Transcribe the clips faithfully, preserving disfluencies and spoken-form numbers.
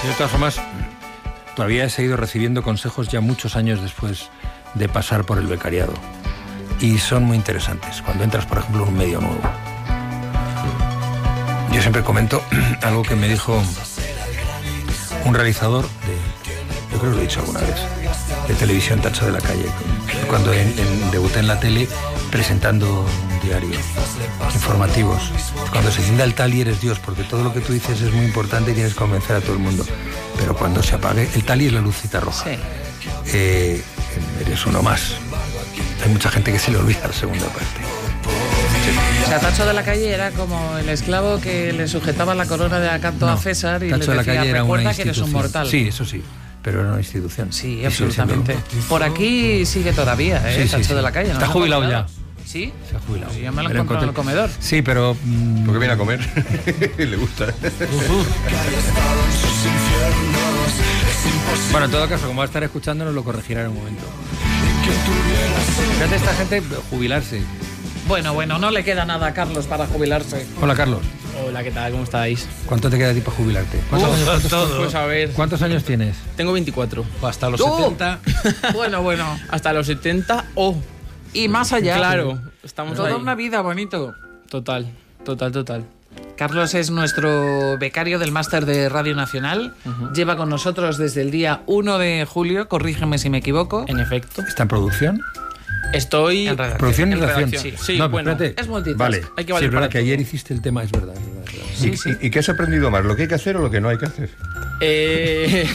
De todas formas, todavía he seguido recibiendo consejos ya muchos años después de pasar por el becariado. Y son muy interesantes, cuando entras, por ejemplo, en un medio nuevo. Yo siempre comento algo que me dijo un realizador de, yo creo que lo he dicho alguna vez, de televisión, Tacho de la Calle, cuando en, en, debuté en la tele presentando un diario, informativos. Cuando se encienda el tali eres Dios, porque todo lo que tú dices es muy importante y tienes que convencer a todo el mundo. Pero cuando se apague, el tali es la lucita roja. Sí. Eh, eres uno más. Hay mucha gente que se le olvida la segunda parte. O sea, Tacho de la Calle era como el esclavo que le sujetaba la corona de acanto no, a César y Tacho le decía, de la recuerda que eres un mortal. Sí, eso sí, pero era una institución. Sí, absolutamente. Por aquí sigue todavía, ¿eh? Sí, sí, Tacho sí. de la Calle. ¿No? Está jubilado ya. ¿Sí? Se ha jubilado. Sí, ya me lo he encontrado en el comedor. Sí, pero... Mmm... ¿Por qué viene a comer? Le gusta. Uh-huh. Bueno, en todo caso, como va a estar escuchando, nos lo corregirá en un momento. Fíjate esta gente jubilarse. Bueno, bueno, no le queda nada a Carlos para jubilarse. Hola, Carlos. Hola, ¿qué tal? ¿Cómo estáis? ¿Cuánto te queda a ti para jubilarte? ¿Cuántos, Uf, años, cuántos, todo. Pues a ver. ¿Cuántos años tienes? Tengo veinticuatro. O hasta los ¡Oh! setenta. Bueno, bueno. Hasta los setenta o... Oh. Y más allá. Claro, estamos Toda ahí. una vida, bonito. Total, total, total. Carlos es nuestro becario del máster de Radio Nacional. Uh-huh. Lleva con nosotros desde el día uno de julio, corrígeme si me equivoco. En efecto. ¿Está en producción? Estoy... En redacción. ¿Producción y en redacción? redacción. Sí, sí, no, bueno. Espérate. Es multitask. Vale, Hay que sí, valer es verdad para que todo. ayer hiciste el tema, es verdad. Es verdad, es verdad. Sí, ¿Y, sí. ¿Y qué has aprendido más? ¿Lo que hay que hacer o lo que no hay que hacer? Eh...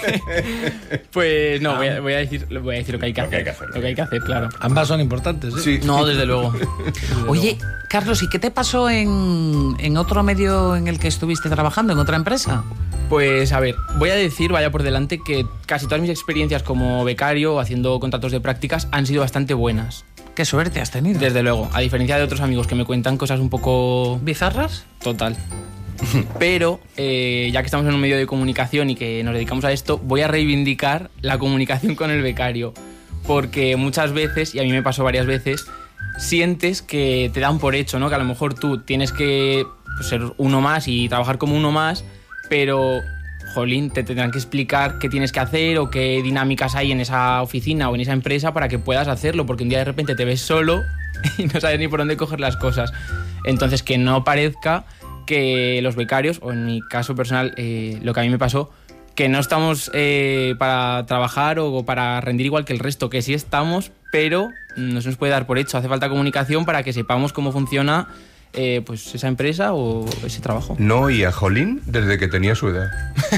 pues no, voy a, voy, a decir, voy a decir lo que hay que Lo hacer. que hay que hacer, Lo que hay que hacer, claro. Ambas son importantes, ¿eh? Sí. No, desde luego. Oye, Carlos, ¿y qué te pasó en, en otro medio en el que estuviste trabajando, en otra empresa? Pues a ver, voy a decir, vaya por delante, que casi todas mis experiencias como becario o haciendo contratos de prácticas han sido bastante buenas. ¿Qué suerte has tenido? Desde luego, a diferencia de otros amigos que me cuentan cosas un poco... ¿Bizarras? Total. Pero, eh, ya que estamos en un medio de comunicación y que nos dedicamos a esto, voy a reivindicar la comunicación con el becario. Porque muchas veces, y a mí me pasó varias veces, sientes que te dan por hecho, ¿no? Que a lo mejor tú tienes que pues, ser uno más y trabajar como uno más, pero, jolín, te tendrán que explicar qué tienes que hacer o qué dinámicas hay en esa oficina o en esa empresa para que puedas hacerlo, porque un día de repente te ves solo y no sabes ni por dónde coger las cosas. Entonces, que no parezca que los becarios, o en mi caso personal, eh, lo que a mí me pasó, que no estamos eh, para trabajar o para rendir igual que el resto, que sí estamos, pero no se nos puede dar por hecho. Hace falta comunicación para que sepamos cómo funciona eh, pues esa empresa o ese trabajo. No oía Jolín desde que tenía su edad.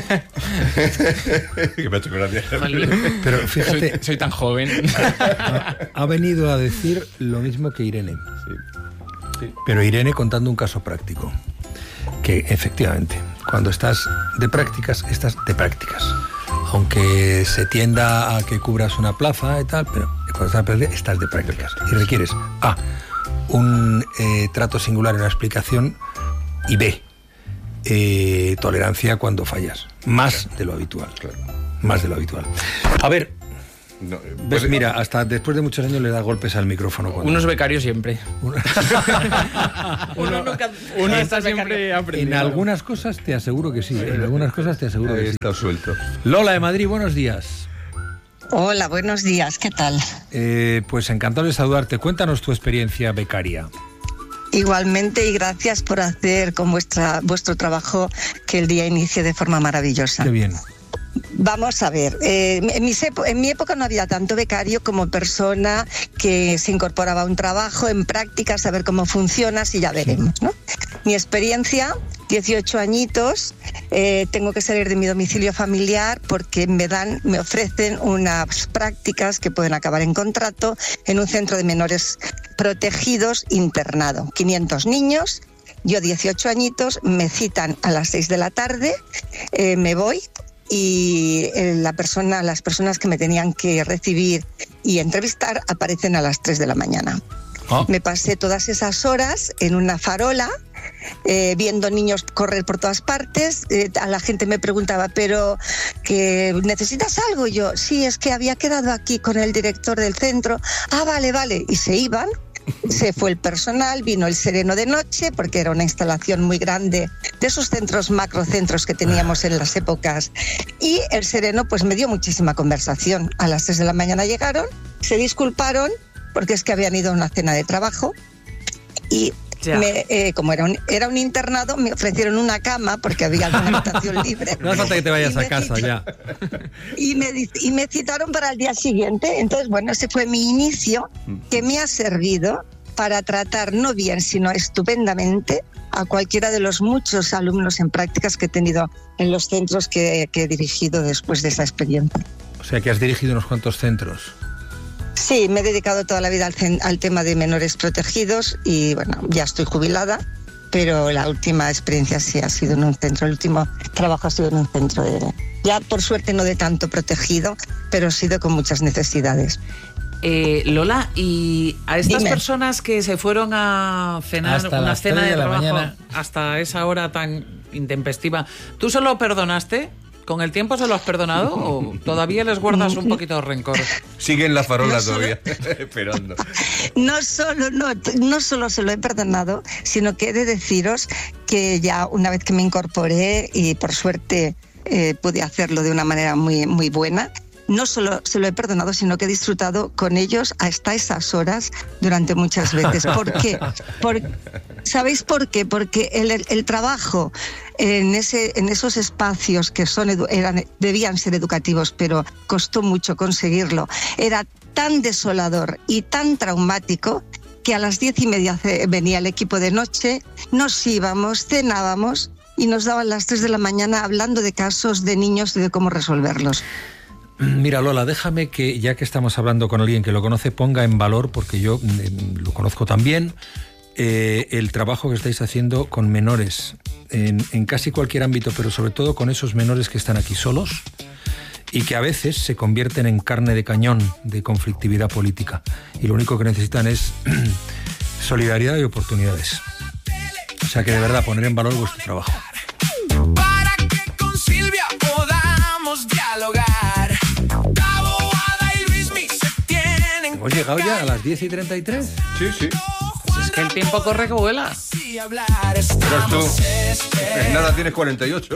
Que me ha hecho gracia. Pero fíjate, Soy, soy tan joven. ha, ha venido a decir lo mismo que Irene. Sí. Sí. Pero Irene contando un caso práctico. Que efectivamente, cuando estás de prácticas, estás de prácticas. Aunque se tienda a que cubras una plaza y tal, pero cuando estás de prácticas, estás de prácticas. Y requieres A, un eh, trato singular en la explicación, y B, eh, tolerancia cuando fallas. Más de lo habitual. Claro. Más de lo habitual. A ver, No, ves, pues, mira, hasta después de muchos años le da golpes al micrófono. Cuando... Unos becarios siempre. Uno, nunca, Uno nunca está es becario. siempre En aprendiendo. algunas cosas te aseguro que sí. En algunas cosas te aseguro ahí que sí. está suelto. Lola de Madrid, buenos días. Hola, buenos días, ¿qué tal? Eh, pues encantado de saludarte. Cuéntanos tu experiencia becaria. Igualmente, y gracias por hacer con vuestra, vuestro trabajo que el día inicie de forma maravillosa. Qué bien. Vamos a ver, eh, en, mis epo- en mi época no había tanto becario como persona que se incorporaba a un trabajo en práctica, saber cómo funciona, si ya veremos, ¿no? Mi experiencia, dieciocho añitos, eh, tengo que salir de mi domicilio familiar porque me dan, me ofrecen unas prácticas que pueden acabar en contrato en un centro de menores protegidos internado, quinientos niños. Yo dieciocho añitos, me citan a las seis de la tarde, eh, me voy. Y eh, la persona, las personas que me tenían que recibir y entrevistar aparecen a las tres de la mañana. Oh. Me pasé todas esas horas en una farola, eh, viendo niños correr por todas partes. Eh, a la gente me preguntaba, ¿pero que necesitas algo? Y yo, sí, es que había quedado aquí con el director del centro. Ah, vale, vale. Y se iban. se fue el personal, vino el sereno de noche, porque era una instalación muy grande de esos centros, macrocentros que teníamos en las épocas. Y el sereno pues me dio muchísima conversación. A las tres de la mañana llegaron, se disculparon, porque es que habían ido a una cena de trabajo. Y me, eh, como era un, era un internado, me ofrecieron una cama porque había alguna habitación libre. No hace falta que te vayas a casa ya. Y me, y me citaron para el día siguiente. Entonces, bueno, ese fue mi inicio, que me ha servido para tratar no bien, sino estupendamente a cualquiera de los muchos alumnos en prácticas que he tenido en los centros que, que he dirigido después de esa experiencia. O sea, que has dirigido unos cuantos centros. Sí, me he dedicado toda la vida al, al tema de menores protegidos y bueno, ya estoy jubilada, pero la última experiencia sí ha sido en un centro, el último trabajo ha sido en un centro de, ya por suerte no de tanto protegido, pero ha sido con muchas necesidades. Eh, Lola, y a estas Dime. personas que se fueron a cenar Hasta una las cena tres de, de la trabajo mañana. hasta esa hora tan intempestiva, ¿tú se lo perdonaste? ¿Con el tiempo se lo has perdonado o todavía les guardas un poquito de rencor? Sigue en la farola No solo- todavía, esperando. No solo, no, no solo se lo he perdonado, sino que he de deciros que ya una vez que me incorporé y por suerte eh, pude hacerlo de una manera muy, muy buena, no solo se lo he perdonado, sino que he disfrutado con ellos hasta esas horas durante muchas veces. ¿Por qué? Por, ¿Sabéis por qué? Porque el, el, el trabajo en, ese, en esos espacios que son edu, eran, debían ser educativos, pero costó mucho conseguirlo, era tan desolador y tan traumático que a las diez y media venía el equipo de noche, nos íbamos, cenábamos y nos daban las tres de la mañana hablando de casos de niños y de cómo resolverlos. Mira, Lola, déjame que, ya que estamos hablando con alguien que lo conoce, ponga en valor, porque yo eh, lo conozco también, eh, el trabajo que estáis haciendo con menores en, en casi cualquier ámbito, pero sobre todo con esos menores que están aquí solos y que a veces se convierten en carne de cañón de conflictividad política. Y lo único que necesitan es solidaridad y oportunidades. O sea que de verdad poner en valor vuestro trabajo. Para que con Silvia podamos dialogar. ¿Hemos llegado ya a las diez y treinta y tres? Sí, sí. Es que el tiempo corre que vuela. Pero tú, en nada tienes cuarenta y ocho.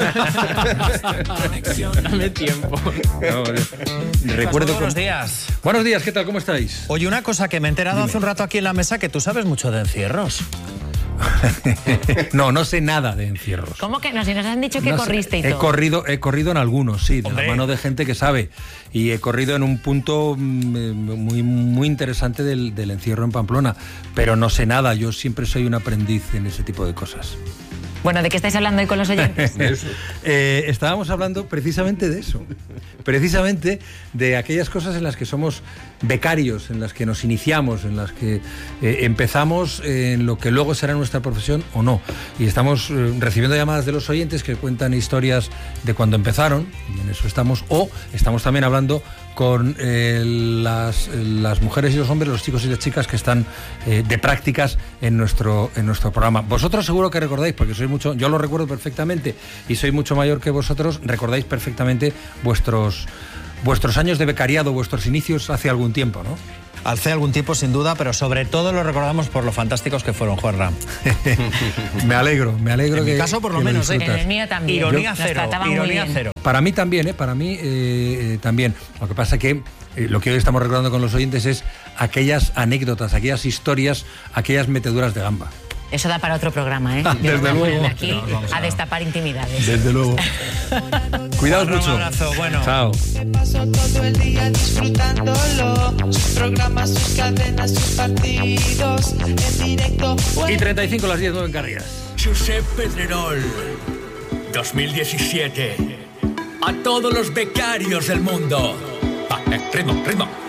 Dame tiempo. No, recuerdo Buenos con- días. Buenos días, ¿qué tal? ¿Cómo estáis? Oye, una cosa que me he enterado hace un rato aquí en la mesa, que tú sabes mucho de encierros. No, no sé nada de encierros. ¿Cómo que no? Si nos han dicho que No sé, corriste y he todo. corrido, he corrido en algunos, sí, de Hombre. la mano de gente que sabe. Y he corrido en un punto mm, eh, muy, muy interesante del, del encierro en Pamplona. Pero no sé nada, yo siempre soy un aprendiz en ese tipo de cosas. Bueno, ¿de qué estáis hablando hoy con los oyentes? Eh, estábamos hablando precisamente de eso, precisamente de aquellas cosas en las que somos becarios, en las que nos iniciamos, en las que eh, empezamos en lo que luego será nuestra profesión o no. Y estamos eh, recibiendo llamadas de los oyentes que cuentan historias de cuando empezaron, y en eso estamos, o estamos también hablando con eh, las, las mujeres y los hombres, los chicos y las chicas que están eh, de prácticas en nuestro, en nuestro programa. Vosotros seguro que recordáis, porque sois mucho, yo lo recuerdo perfectamente y soy mucho mayor que vosotros, recordáis perfectamente vuestros, vuestros años de becariado, vuestros inicios hace algún tiempo, ¿no? Hace algún tiempo, sin duda, pero sobre todo lo recordamos por lo fantásticos que fueron, Juanra. Me alegro, me alegro En mi que caso, por lo que menos, ¿eh? En disfrutas. el mío también. Ironía Nos cero, trataban muy ironía bien. cero. Para mí también, ¿eh? Para mí eh, eh, también. Lo que pasa que eh, lo que hoy estamos recordando con los oyentes es aquellas anécdotas, aquellas historias, aquellas meteduras de gamba. Eso da para otro programa, ¿eh? Ah, Yo desde no voy a luego. ponerme aquí a destapar intimidades. Desde luego. Cuidaos Juanra, mucho. Un abrazo, bueno. Chao. Paso todo el día disfrutándolo. Sus programas, sus cadenas, sus partidos. En directo. Y treinta y cinco las diez, nueve en Canarias. Josep Pedrerol, dos mil diecisiete. A todos los becarios del mundo. Va, eh, ritmo, ritmo.